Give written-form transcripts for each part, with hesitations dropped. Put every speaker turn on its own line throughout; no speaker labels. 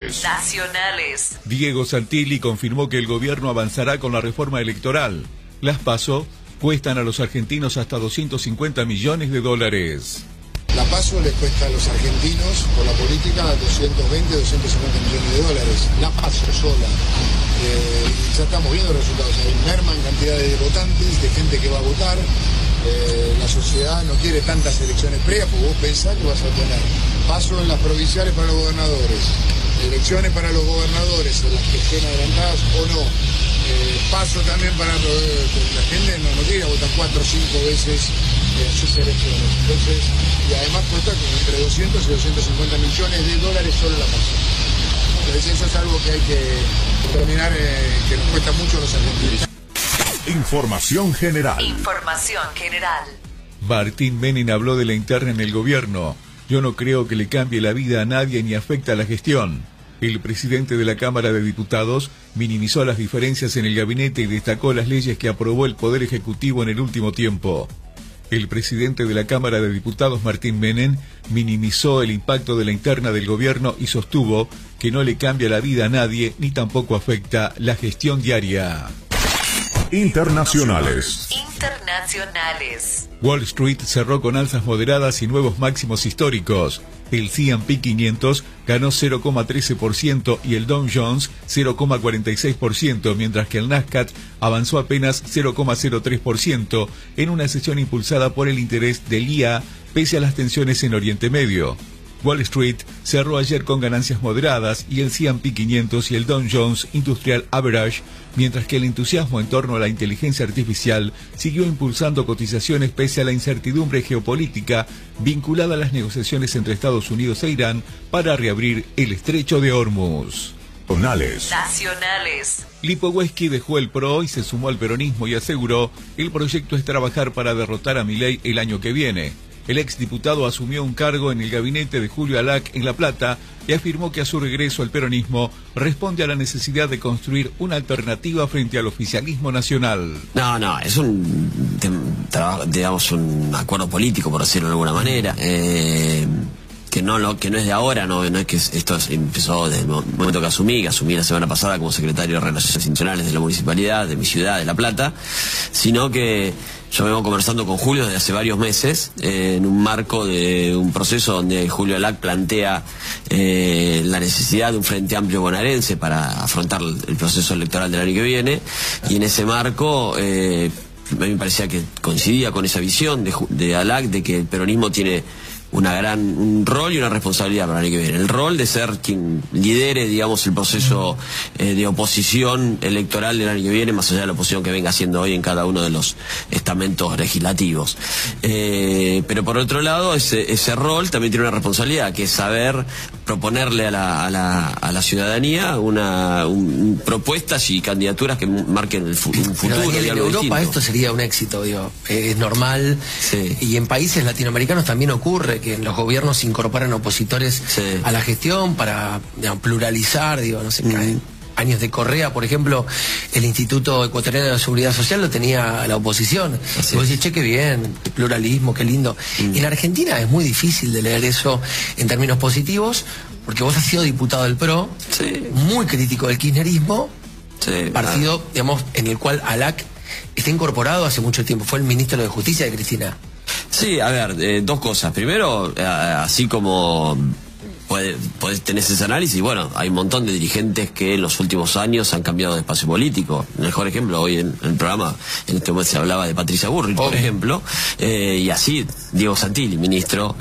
Nacionales.
Diego Santilli confirmó que el gobierno avanzará con la reforma electoral. Las PASO cuestan a los argentinos hasta 250 millones de dólares.
La PASO le cuesta a los argentinos por la política 220, 250 millones de dólares. La PASO sola. Ya estamos viendo los resultados. Hay merma en cantidad de votantes, de gente que va a votar. La sociedad no quiere tantas elecciones previas, porque vos pensás que vas a tener PASO en las provinciales para los gobernadores, elecciones para los gobernadores, en las que estén adelantadas o no. PASO también para la gente no quiere votar 4 o 5 veces sus elecciones. Entonces, y además cuesta entre 200 y 250 millones de dólares solo la PASO. Entonces eso es algo que hay que determinar, que nos cuesta mucho a los argentinos.
Información general.
Información general.
Martín Menem habló de la interna en el gobierno. Yo no creo que le cambie la vida a nadie ni afecta a la gestión. El presidente de la Cámara de Diputados minimizó las diferencias en el gabinete y destacó las leyes que aprobó el Poder Ejecutivo en el último tiempo. El presidente de la Cámara de Diputados, Martín Menem, minimizó el impacto de la interna del gobierno y sostuvo que no le cambia la vida a nadie ni tampoco afecta la gestión diaria.
Internacionales.
Wall Street cerró con alzas moderadas y nuevos máximos históricos. El S&P 500 ganó 0,13% y el Dow Jones 0,46%, mientras que el Nasdaq avanzó apenas 0,03% en una sesión impulsada por el interés del IA pese a las tensiones en Oriente Medio. Wall Street cerró ayer con ganancias moderadas y el S&P 500 y el Dow Jones Industrial Average, mientras que el entusiasmo en torno a la inteligencia artificial siguió impulsando cotizaciones pese a la incertidumbre geopolítica vinculada a las negociaciones entre Estados Unidos e Irán para reabrir el estrecho de Hormuz.
Nacionales.
Lipovetsky dejó el PRO y se sumó al peronismo y aseguró: el proyecto es trabajar para derrotar a Milei el año que viene. El exdiputado asumió un cargo en el gabinete de Julio Alac en La Plata y afirmó que a su regreso al peronismo responde a la necesidad de construir una alternativa frente al oficialismo nacional.
No, es un acuerdo político, por decirlo de alguna manera. Que no es de ahora, no es que esto empezó desde el momento que asumí la semana pasada como secretario de Relaciones Institucionales de la Municipalidad, de mi ciudad, de La Plata, sino que yo vengo conversando con Julio desde hace varios meses, en un marco de un proceso donde Julio Alac plantea la necesidad de un frente amplio bonaerense para afrontar el proceso electoral del año que viene, y en ese marco a mí me parecía que coincidía con esa visión de Alac de que el peronismo tiene un rol y una responsabilidad para el año que viene. El rol de ser quien lidere, digamos, el proceso de oposición electoral del año que viene, más allá de la oposición que venga haciendo hoy en cada uno de los estamentos legislativos. Pero por otro lado, ese rol también tiene una responsabilidad, que es saber proponerle a la ciudadanía propuestas y candidaturas que marquen un futuro.
En Europa distinto. Esto sería un éxito, digo, es normal, sí. Y en países latinoamericanos también ocurre que los gobiernos incorporan opositores a la gestión para, digamos, pluralizar, digo, no sé, años de Correa, por ejemplo, el Instituto Ecuatoriano de la Seguridad Social lo tenía la oposición. Y vos decís, che, qué bien, pluralismo, qué lindo. En Argentina es muy difícil de leer eso en términos positivos, porque vos has sido diputado del PRO, muy crítico del kirchnerismo, partido, digamos, en el cual Alac está incorporado hace mucho tiempo, fue el ministro de Justicia de Cristina.
Sí, a ver, dos cosas. Primero, así como podés tener ese análisis, bueno, hay un montón de dirigentes que en los últimos años han cambiado de espacio político. El mejor ejemplo, hoy en el programa, en este momento se hablaba de Patricia Bullrich, por ejemplo, y así Diego Santilli, ministro,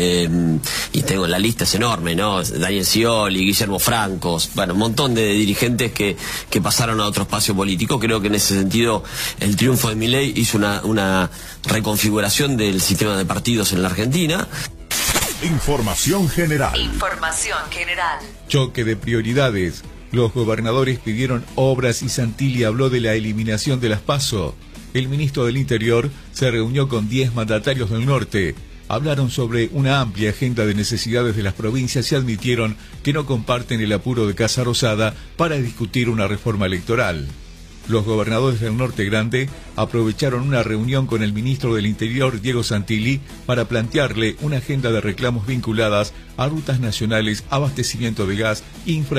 y tengo la lista, es enorme, ¿no? Daniel Scioli, Guillermo Francos, bueno, un montón de dirigentes que pasaron a otro espacio político. Creo que en ese sentido el triunfo de Milei hizo una reconfiguración del sistema de partidos en la Argentina.
Información general.
Choque de prioridades. Los gobernadores pidieron obras y Santilli habló de la eliminación de las PASO. El ministro del Interior se reunió con 10 mandatarios del norte. Hablaron sobre una amplia agenda de necesidades de las provincias y admitieron que no comparten el apuro de Casa Rosada para discutir una reforma electoral. Los gobernadores del Norte Grande aprovecharon una reunión con el ministro del Interior, Diego Santilli, para plantearle una agenda de reclamos vinculadas a rutas nacionales, abastecimiento de gas,